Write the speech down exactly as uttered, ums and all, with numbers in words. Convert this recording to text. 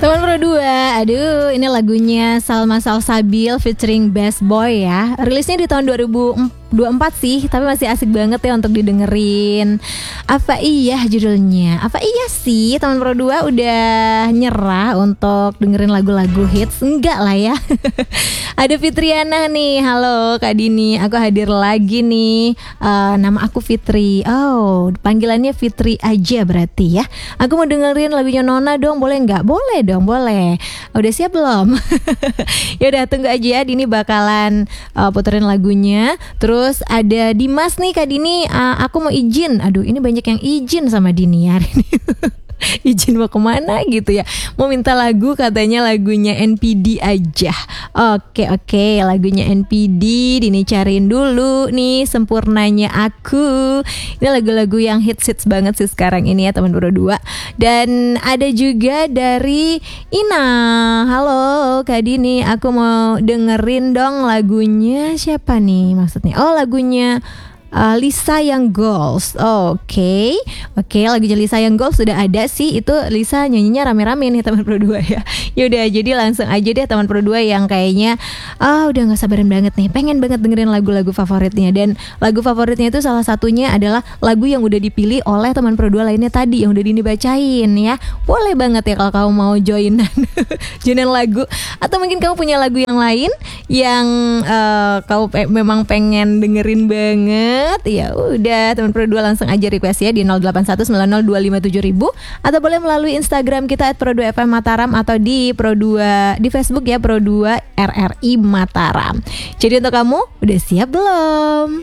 Teman Pro dua, aduh ini lagunya Salma Salsabil featuring Best Boy ya. Rilisnya di tahun dua ribu dua puluh empat sih, tapi masih asik banget ya untuk didengerin. Apa iya judulnya? Apa iya sih Teman Pro dua udah nyerah untuk dengerin lagu-lagu hits? Enggak lah ya. Ada Fitriana nih, halo Kak Dini, aku hadir lagi nih. uh, Nama aku Fitri. Oh, panggilannya Fitri aja berarti ya. Aku mau dengerin lagunya Nona dong, boleh nggak? Boleh dong, boleh. Udah siap belum? Ya udah, tunggu aja ya, Dini bakalan uh, puterin lagunya. Terus ada Dimas nih, Kak Dini, uh, aku mau izin. Aduh, ini banyak yang izin sama Dini hari ini. Izin mau kemana gitu ya. Mau minta lagu, katanya lagunya N P D aja. Oke oke, lagunya N P D Dini cariin dulu nih, Sempurnanya Aku. Ini lagu-lagu yang hits-hits banget sih sekarang ini ya teman Pro dua. Dan ada juga dari Ina. Halo Kak Dini, aku mau dengerin dong lagunya siapa nih maksudnya? Oh, lagunya Uh, Lisa yang Goals. Oke, okay. Oke, okay, lagunya Lisa yang Goals sudah ada sih. Itu Lisa nyanyinya rame-rame nih teman Pro dua ya. Yaudah, jadi langsung aja deh teman Pro dua yang kayaknya ah udah gak sabaran banget nih, pengen banget dengerin lagu-lagu favoritnya. Dan lagu favoritnya itu salah satunya adalah lagu yang udah dipilih oleh teman Pro dua lainnya tadi, yang udah Dini bacain ya. Boleh banget ya kalau kamu mau joinan joinan lagu. Atau mungkin kamu punya lagu yang lain yang uh, kamu pe- memang pengen dengerin banget. Ya udah, teman Pro dua langsung aja request ya di nol delapan satu sembilan nol dua lima tujuh ribu, atau boleh melalui Instagram kita at Pro dua F M Mataram, atau di Pro dua di Facebook ya Pro dua R R I Mataram. Jadi untuk kamu udah siap belum?